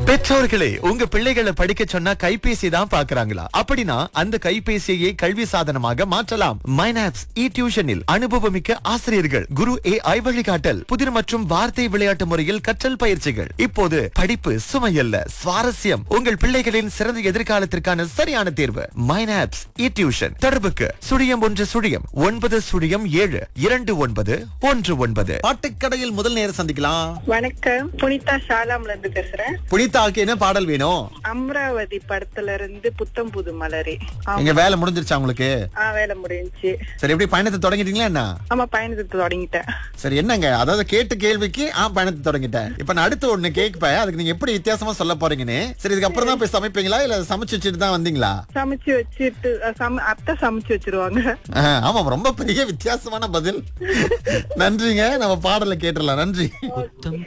பெற்றோர்களே, உங்க பிள்ளைகளை படிக்க சொன்னா கைபேசி தான் பாக்குறாங்களா? அப்படின்னா அந்த கைபேசியை கல்வி சாதனமாக மாற்றலாம். மைனாப்ஸ் இ டியூஷனில் அனுபவமிக்க ஆசிரியர்கள், குரு AI வழிகாட்டல், புதிர் மற்றும் வார்த்தை விளையாட்டு முறையில் கற்றல் பயிற்சிகள். இப்போது படிப்பு சுமையல்ல, சுவாரஸ்யம். உங்கள் பிள்ளைகளின் சிறந்த எதிர்காலத்திற்கான சரியான தேர்வு மைனாப்ஸ் இ டியூஷன். தொடர்புக்கு 0107292919. பாட்டுக்கடையில் முதல் நேரம் சந்திக்கலாம். வணக்கம், புனிதா ஷாலாம்ல இருந்து பேசுறேன். புனிதாவுக்கு என்ன பாடல் வேணும்? அமராவதி படத்துல இருந்து புத்தம் புது மலரே. எங்க வேலை முடிஞ்சிருச்சா உங்களுக்கு? வேலை முடிஞ்சுச்சு. சரி, எப்படி பயணத்தை தொடங்கிட்டீங்களா என்ன? ஆமா, பயணத்தை தொடங்கிட்டேன். சரி, என்னங்க அதாவது கேட்ட கேள்விக்கு பயணத்தை தொடங்கிட்டேன். இப்ப நான் அடுத்து ஒண்ணு கேட்பேன், அதுக்கு நீங்க எப்படி வித்தியாசமா சொல்ல போறீங்கன்னு. சரி, இதுக்கு அப்புறம் தான் போய் சமைப்பீங்களா இல்ல சமைச்சு வச்சுட்டு தான் வந்தீங்களா? சமைச்சு வச்சுட்டு அத்தை சமைச்சு வச்சிருவாங்க. ஆமா, ரொம்ப பெரிய வித்தியாசமான பதில். நன்றிங்க, நம்ம பாடலை கேட்டுடலாம். நன்றி.